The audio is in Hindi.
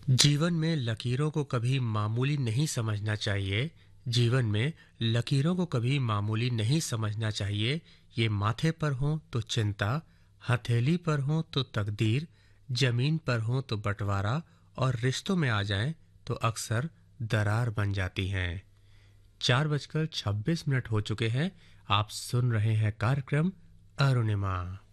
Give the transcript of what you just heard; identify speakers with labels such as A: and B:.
A: जीवन में लकीरों को कभी मामूली नहीं समझना चाहिए। जीवन में लकीरों को कभी मामूली नहीं समझना चाहिए। ये माथे पर हो तो चिंता, हथेली पर हो तो तकदीर, जमीन पर हो तो बंटवारा और रिश्तों में आ जाएं तो अक्सर दरार बन जाती हैं। 4:26 हो चुके हैं। आप सुन रहे हैं कार्यक्रम अरुणिमा।